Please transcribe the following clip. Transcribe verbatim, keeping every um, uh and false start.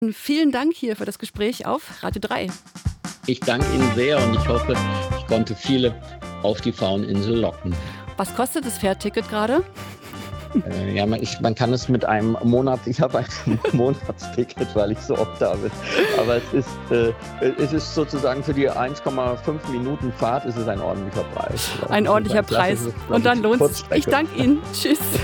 Vielen Dank hier für das Gespräch auf Radio drei. Ich danke Ihnen sehr und ich hoffe, ich konnte viele auf die Fauninsel locken. Was kostet das Fährticket gerade? Äh, ja, man, ich, man kann es mit einem Monat, ich habe ein Monatsticket, weil ich so oft da bin. Aber es ist, äh, es ist sozusagen für die eins Komma fünf Minuten Fahrt ist es ein ordentlicher Preis. Ein ordentlicher Preis. Und dann lohnt es. Ich danke Ihnen. Tschüss.